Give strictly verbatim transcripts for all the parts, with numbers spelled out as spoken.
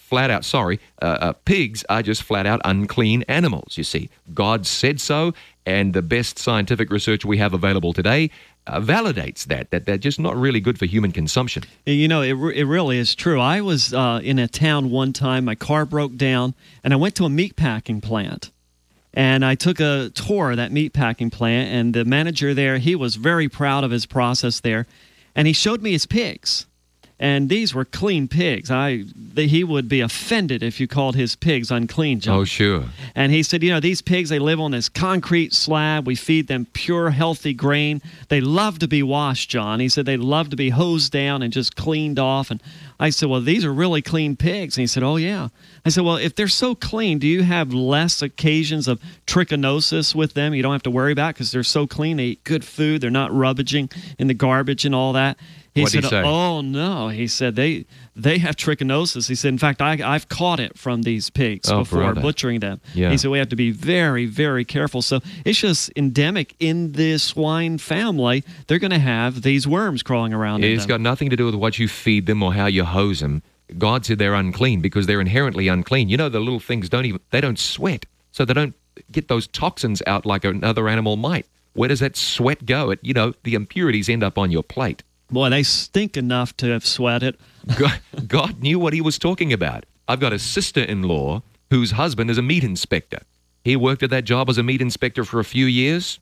flat out, sorry, uh, uh, pigs are just flat out unclean animals, you see. God said so, and the best scientific research we have available today uh, validates that, that they're just not really good for human consumption. You know, it, re- it really is true. I was uh, in a town one time, my car broke down, and I went to a meat packing plant. And I took a tour of that meat packing plant, and the manager there, he was very proud of his process there, and he showed me his pigs. And these were clean pigs. I the, he would be offended if you called his pigs unclean, John. Oh, sure. And he said, you know, these pigs, they live on this concrete slab. We feed them pure, healthy grain. They love to be washed, John. He said they love to be hosed down and just cleaned off. And I said, well, these are really clean pigs. And he said, oh, yeah. I said, well, if they're so clean, do you have less occasions of trichinosis with them you don't have to worry about because they're so clean? They eat good food. They're not rubbaging in the garbage and all that. He What'd said, he say? oh, no. He said, they they have trichinosis. He said, in fact, I, I've caught it from these pigs Oh, before brother. butchering them. Yeah. He said, we have to be very, very careful. So it's just endemic in the swine family. They're going to have these worms crawling around in It's them. got nothing to do with what you feed them or how you hose them. God said they're unclean because they're inherently unclean. You know, the little things don't even, they don't sweat, so they don't get those toxins out like another animal might. Where does that sweat go? It, you know, the impurities end up on your plate. Boy, they stink enough to have sweated. God, God knew what he was talking about. I've got a sister-in-law whose husband is a meat inspector. He worked at that job as a meat inspector for a few years.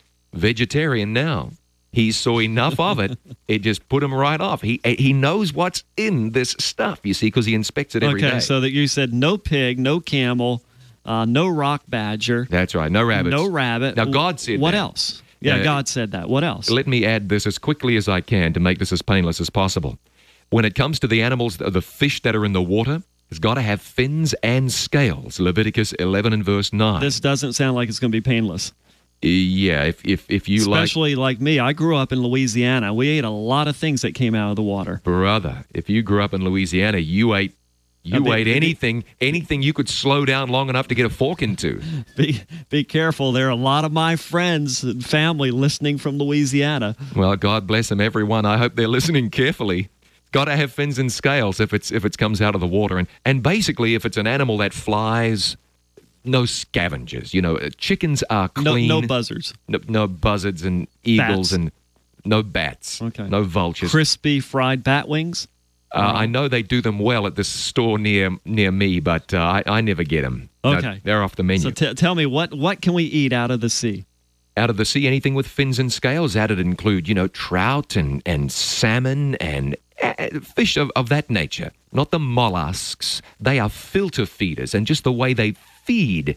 Vegetarian now. He saw enough of it, it just put him right off. He he knows what's in this stuff, you see, because he inspects it every day. Okay, so that you said no pig, no camel, uh, no rock badger. That's right, no rabbits. No rabbit. Now, God said What that. else? Yeah, Uh, God said that. What else? Let me add this as quickly as I can to make this as painless as possible. When it comes to the animals, the fish that are in the water, it's got to have fins and scales. Leviticus eleven and verse nine. This doesn't sound like it's going to be painless. Uh, yeah, if if if you Especially like me. I grew up in Louisiana. We ate a lot of things that came out of the water. like, brother, if you grew up in Louisiana, you ate you I mean, ate be- anything anything you could slow down long enough to get a fork into. Be be careful. There are a lot of my friends and family listening from Louisiana. Well, God bless them, everyone. I hope they're listening carefully. Got to have fins and scales if it's if it comes out of the water, and and basically if it's an animal that flies. No scavengers. You know, uh, chickens are No, clean. no buzzards. No, no buzzards and eagles Bats. and no bats. Okay. No vultures. Crispy fried bat wings. Uh, I know they do them well at this store near near me, but uh, I, I never get them. No, Okay. they're off the menu. So t- tell me, what, what can we eat out of the sea? Out of the sea, anything with fins and scales. That'd include, you know, trout and, and salmon and uh, fish of, of that nature. Not the mollusks. They are filter feeders, and just the way they feed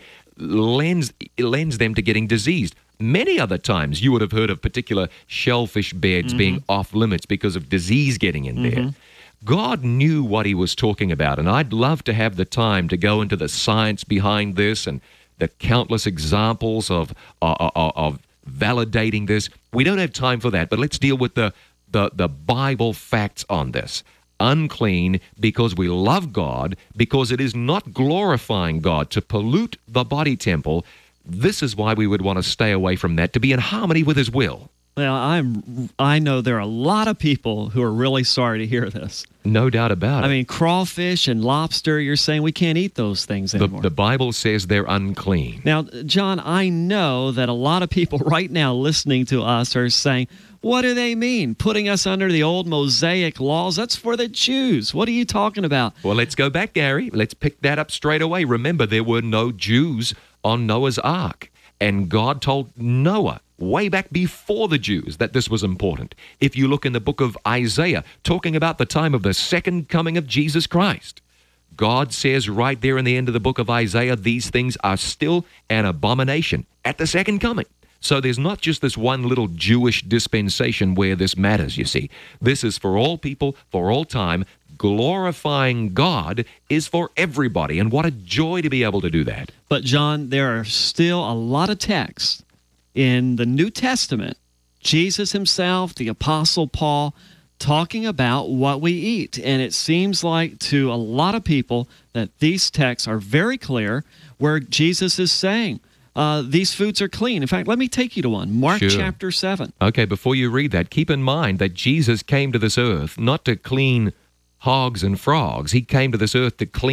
lends lends them to getting diseased. Many other times you would have heard of particular shellfish beds Mm-hmm. being off limits because of disease getting in there. God knew what he was talking about, and I'd love to have the time to go into the science behind this and the countless examples of of, of, of validating this. We don't have time for that, but let's deal with the the, the Bible facts on this. Unclean because we love God, because it is not glorifying God to pollute the body temple. This is why we would want to stay away from that, to be in harmony with his will. Well, I'm. I know there are a lot of people who are really sorry to hear this. No doubt about it. I mean, crawfish and lobster, you're saying we can't eat those things the, anymore. the Bible says they're unclean. Now, John, I know that a lot of people right now listening to us are saying, what do they mean? Putting us under the old Mosaic laws? That's for the Jews. What are you talking about? Well, let's go back, Gary. Let's pick that up straight away. Remember, there were no Jews on Noah's Ark. And God told Noah way back before the Jews that this was important. If you look in the book of Isaiah, talking about the time of the second coming of Jesus Christ, God says right there in the end of the book of Isaiah, these things are still an abomination at the second coming. So there's not just this one little Jewish dispensation where this matters, you see. This is for all people, for all time. Glorifying God is for everybody, and what a joy to be able to do that. But, John, there are still a lot of texts in the New Testament, Jesus himself, the Apostle Paul, talking about what we eat. And it seems like to a lot of people that these texts are very clear where Jesus is saying, Uh, these foods are clean. In fact, let me take you to one. Mark Sure. chapter seven. Okay, before you read that, keep in mind that Jesus came to this earth not to clean hogs and frogs. He came to this earth to clean